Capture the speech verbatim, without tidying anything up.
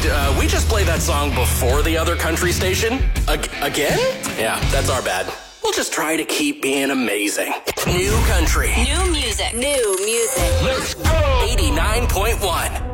uh, we just played that song before the other country station? Ag- again? Yeah, that's our bad. We'll just try to keep being amazing. New country. New music. New music. Let's go! eighty-nine point one.